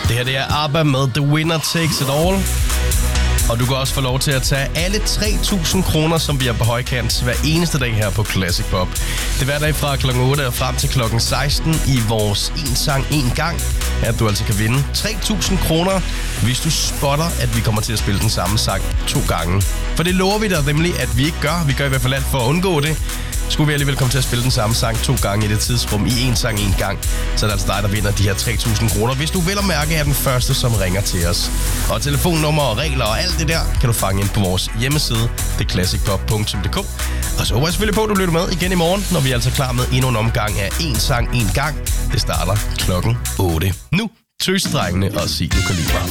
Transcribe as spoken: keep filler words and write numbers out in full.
Det her det er ABBA med The Winner Takes It All. Og du kan også få lov til at tage alle tre tusind kroner, som vi er på højkant hver eneste dag her på Classic Pop. Det er hver dag fra klokken otte og frem til klokken seksten i vores En Sang En Gang, at du altså kan vinde tre tusind kroner, hvis du spotter, at vi kommer til at spille den samme sang to gange. For det lover vi dig nemlig, at vi ikke gør. Vi gør i hvert fald alt for at undgå det. Skulle vi alligevel komme til at spille den samme sang to gange i det tidsrum i En Sang En Gang, så er det altså dig, der vinder de her tre tusind kroner, hvis du vel at mærke er den første, som ringer til os. Og telefonnummer og regler og alt det der, kan du fange ind på vores hjemmeside, det er classic pop punktum d k. Og så håber jeg selvfølgelig på, at du lytter med igen i morgen, når vi er altså klar med endnu en omgang af En Sang En Gang. Det starter klokken otte. Nu, Tøsedrengene og Signe Kaliber.